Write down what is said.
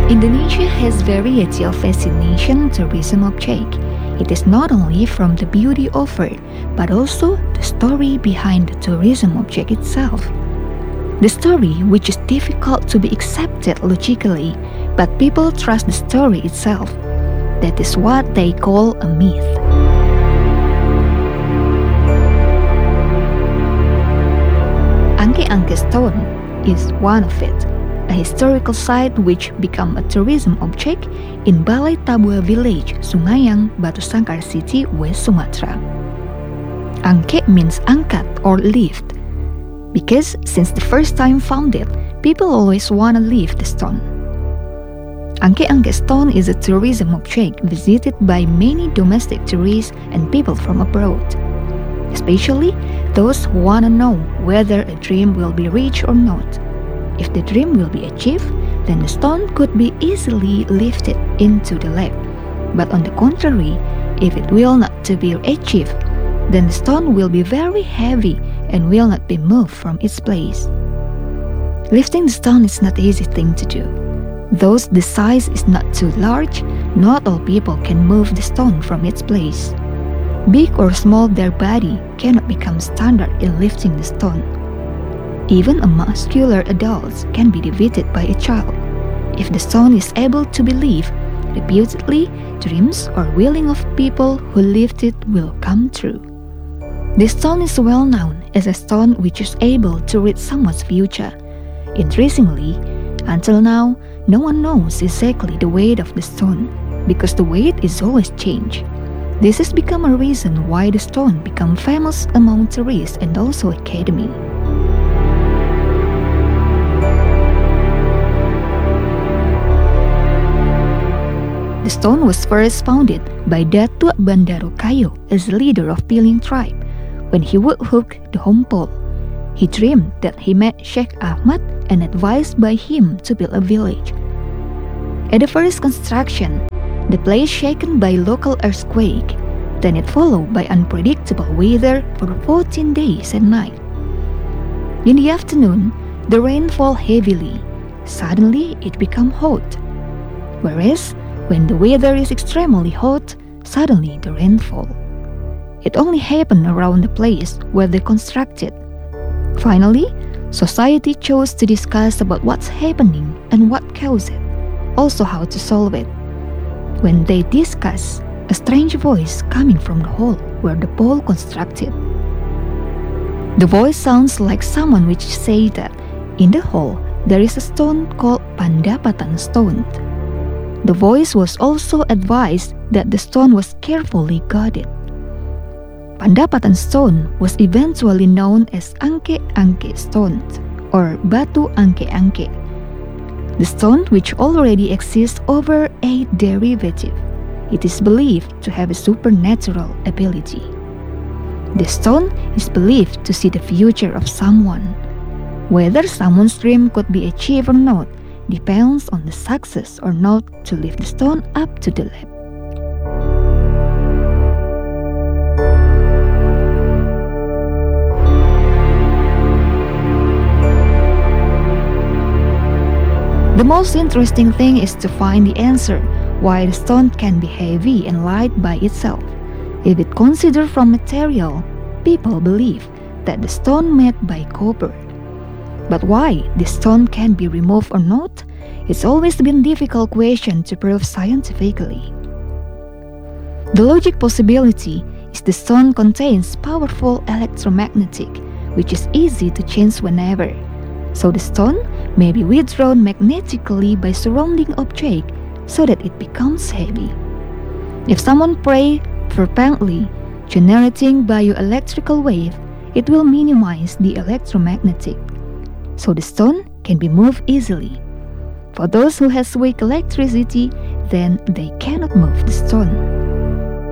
Indonesia has variety of fascination tourism object. It is not only from the beauty offered, but also the story behind the tourism object itself. The story which is difficult to be accepted logically, but people trust the story itself. That is what they call a myth. Angke-Angke Stone is one of it, a historical site which became a tourism object in Balai Tabua village, Sungayang, Batu Sangkar City, West Sumatra. Angke means angkat or lift, because since the first time founded, people always want to lift the stone. Angke-Angke Stone is a tourism object visited by many domestic tourists and people from abroad, especially those who want to know whether a dream will be reached or not. If the dream will be achieved, then the stone could be easily lifted into the lap. But on the contrary, if it will not to be achieved, then the stone will be very heavy and will not be moved from its place. Lifting the stone is not an easy thing to do. Though the size is not too large, not all people can move the stone from its place. Big or small their body cannot become standard in lifting the stone. Even a muscular adult can be defeated by a child. If the stone is able to be lifted, repeatedly, dreams or willing of people who lift it will come true. This stone is well known as a stone which is able to read someone's future. Interestingly, until now, no one knows exactly the weight of the stone, because the weight is always changed. This has become a reason why the stone became famous among tourists and also academy. The stone was first founded by Datuk Bandaro Kayo as the leader of Piling tribe. When he would hook the home pole, he dreamed that he met Sheikh Ahmad and advised by him to build a village. At the first construction, the place shaken by local earthquake, then it followed by unpredictable weather for 14 days and nights. In the afternoon, the rain fell heavily. Suddenly, it became hot. Whereas, when the weather is extremely hot, suddenly the rain falls. It only happened around the place where they constructed. Finally, society chose to discuss about what's happening and what caused it, also how to solve it. When they discussed, a strange voice coming from the hall where the pole constructed. The voice sounds like someone which say that in the hall there is a stone called Pandapatan Stone. The voice was also advised that the stone was carefully guarded. Pandapatan Stone was eventually known as Angke-Angke Stone or Batu Angke-Angke. The stone, which already exists over 8 derivatives, it is believed to have a supernatural ability. The stone is believed to see the future of someone. Whether someone's dream could be achieved or not depends on the success or not to lift the stone up to the lap. The most interesting thing is to find the answer why the stone can be heavy and light by itself. If it considered from material, people believe that the stone made by copper. But why the stone can be removed or not? It's always been a difficult question to prove scientifically. The logic possibility is the stone contains powerful electromagnetic, which is easy to change whenever. So the stone may be withdrawn magnetically by surrounding object so that it becomes heavy. If someone prays fervently, generating bioelectrical wave, it will minimize the electromagnetic, so the stone can be moved easily. For those who has weak electricity, then they cannot move the stone.